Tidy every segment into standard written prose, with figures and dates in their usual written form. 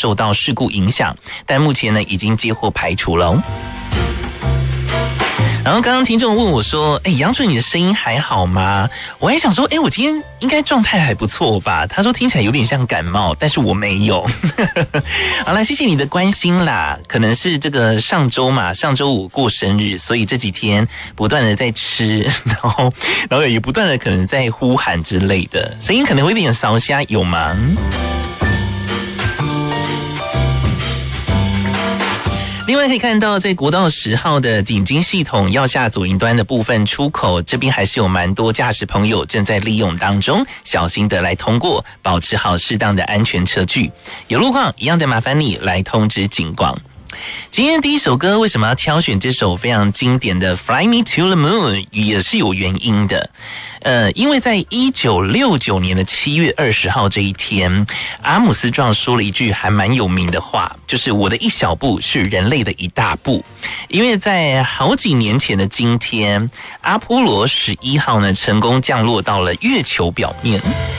受到事故影响，但目前呢已经接获排除了。然后刚刚听众问我说：“杨纯，你的声音还好吗？”我还想说：“我今天应该状态还不错吧？”他说：“听起来有点像感冒，但是我没有。”好了，谢谢你的关心啦。可能是这个上周五过生日，所以这几天不断的在吃，然后也不断的可能在呼喊之类的，声音可能会有点烧瞎，有吗？另外可以看到，在国道10号的警警系统要下左营端的部分出口，这边还是有蛮多驾驶朋友正在利用当中，小心的来通过，保持好适当的安全车距。有路况一样再麻烦你来通知警广。今天第一首歌为什么要挑选这首非常经典的 Fly Me to the Moon 也是有原因的。因为在1969年的7月20号这一天，阿姆斯壮说了一句还蛮有名的话，就是我的一小步是人类的一大步。因为在好几年前的今天，阿波罗11号呢成功降落到了月球表面。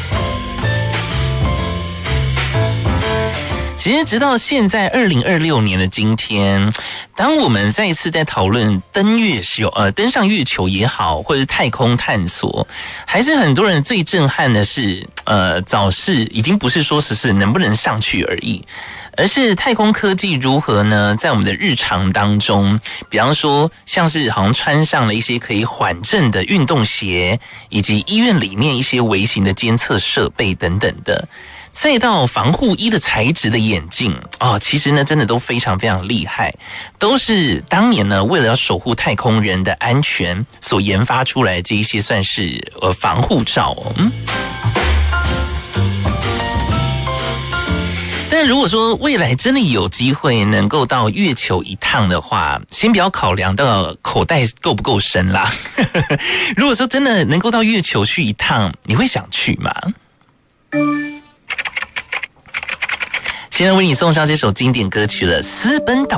其实直到现在2026年的今天，当我们再一次在讨论登上月球也好，或者是太空探索，还是很多人最震撼的是早市已经不是说是能不能上去而已，而是太空科技如何呢在我们的日常当中，比方说像是好像穿上了一些可以缓震的运动鞋，以及医院里面一些微型的监测设备等等的，再到防护衣的材质的眼镜其实呢真的都非常非常厉害，都是当年呢为了要守护太空人的安全所研发出来的这一些算是防护罩但如果说未来真的有机会能够到月球一趟的话，先不要考量到口袋够不够深啦如果说真的能够到月球去一趟，你会想去吗？现在为你送上这首经典歌曲了，私奔岛。